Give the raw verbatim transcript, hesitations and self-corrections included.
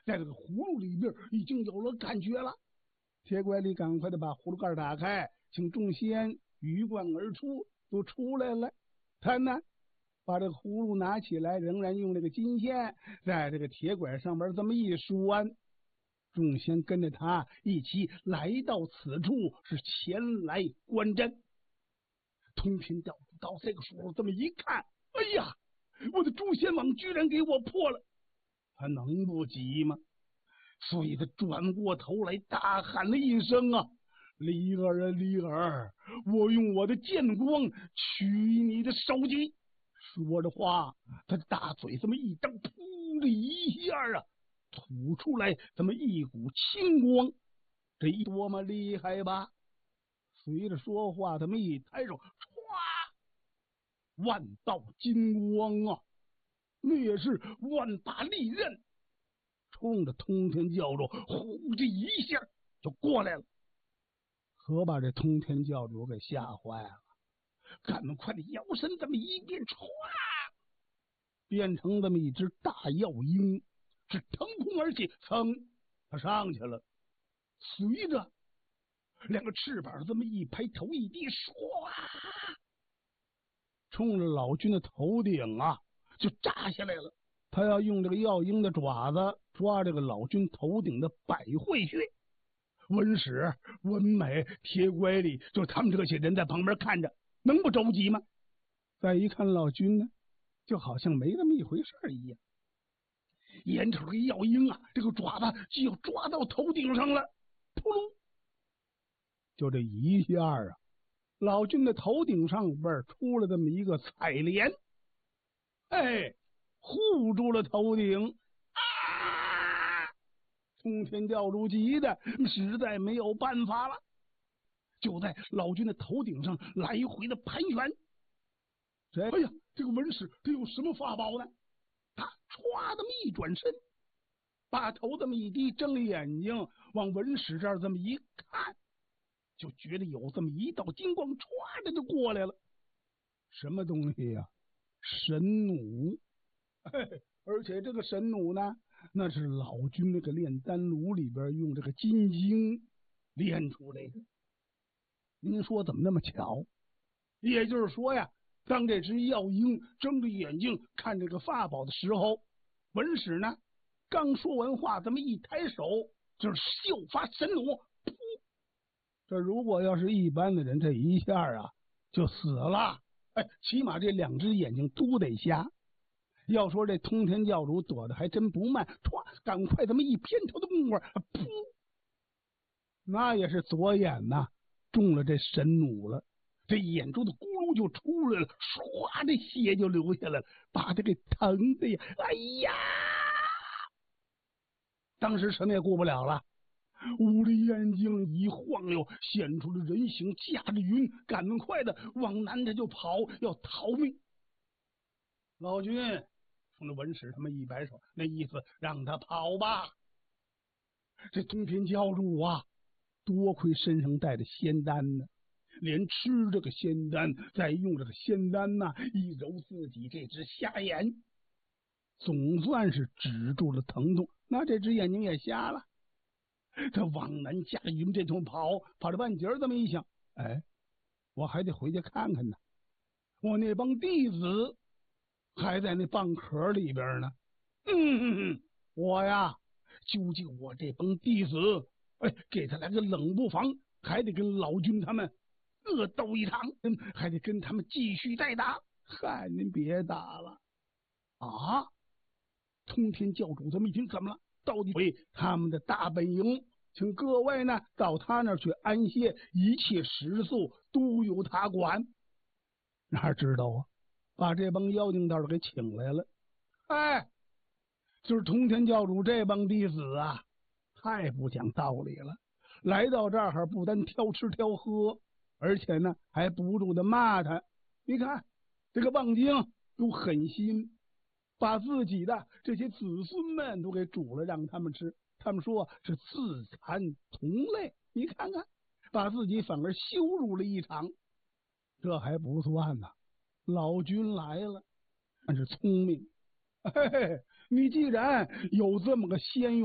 在这个葫芦里边已经有了感觉了。铁拐李赶快的把葫芦盖打开，请众仙鱼贯而出，都出来了。他呢，把这个葫芦拿起来，仍然用这个金线在这个铁拐上面这么一拴。众仙跟着他一起来到此处，是前来观阵。通天教主到这个时候这么一看，哎呀，我的诛仙网居然给我破了，他能不急吗？所以他转过头来大喊了一声啊，李儿啊李儿，我用我的剑光取你的首级。说着话，他大嘴这么一张，噗的一下啊，吐出来这么一股青光，这一多么厉害吧！随着说话，他们一抬手，唰，万道金光啊，那也是万把利刃，冲着通天教主呼的一下就过来了，可把这通天教主给吓坏了，赶快的摇身这么一变，唰，变成这么一只大药鹰，是腾空而起，噌，他上去了。随着两个翅膀这么一拍，头一低，唰，冲着老君的头顶啊就扎下来了。他要用这个药鹰的爪子抓这个老君头顶的百会穴。文史、文美、铁拐李，就他们这些人在旁边看着，能不着急吗？再一看老君呢，就好像没那么一回事一样。眼瞅这药鹰啊，这个爪子就要抓到头顶上了，扑噜，就这一下啊，老君的头顶上边出了这么一个彩莲，哎，护住了头顶。啊！通天教主急的实在没有办法了，就在老君的头顶上来回的盘旋。这哎呀，这个文史他有什么法宝呢？他歘这么一转身，把头这么一低，睁眼睛往文史这儿这么一看，就觉得有这么一道金光歘的就过来了。什么东西呀、啊？神弩。嘿，而且这个神弩呢，那是老君那个炼丹炉里边用这个金晶炼出来的。您说怎么那么巧？也就是说呀，当这只药鹰睁着眼睛看这个法宝的时候，文史呢刚说完话，这么一抬手就是秀发神弩，噗！这如果要是一般的人，这一下啊就死了，哎，起码这两只眼睛都得瞎。要说这通天教主躲得还真不慢，唰，赶快这么一偏头的功夫，噗，那也是左眼呐中了这神弩了，这眼珠子咕噜就出来了，唰，这血就流下来了，把他给疼的呀，哎呀！当时什么也顾不了了，捂着眼睛一晃悠，显出了人形，驾着云，赶快的往南他就跑，要逃命。老君冲着文史他们一摆手，那意思让他跑吧。这通天教主啊，多亏身上带着仙丹呢，连吃这个仙丹，再用这个仙丹呐、啊、一揉自己这只瞎眼，总算是止住了疼痛。那这只眼睛也瞎了，他往南驾云这通跑，跑到半截这么一想，哎，我还得回去看看呢，我那帮弟子还在那蚌壳里边呢。嗯，我呀，究竟我这帮弟子，哎，给他来个冷不防，还得跟老君他们恶斗一场，还得跟他们继续再打。嗨，您别打了啊！通天教主这么一听，怎么了？到底回他们的大本营，请各位呢到他那儿去安歇，一切食宿都由他管。哪知道啊，把这帮妖精道给请来了。哎，就是通天教主这帮弟子啊，太不讲道理了。来到这儿不单挑吃挑喝，而且呢还不住的骂他。你看这个蚌精都狠心，把自己的这些子孙们都给煮了让他们吃，他们说是自残同类。你看看，把自己反而羞辱了一场。这还不算呢，老君来了，但是聪明。嘿嘿，你既然有这么个仙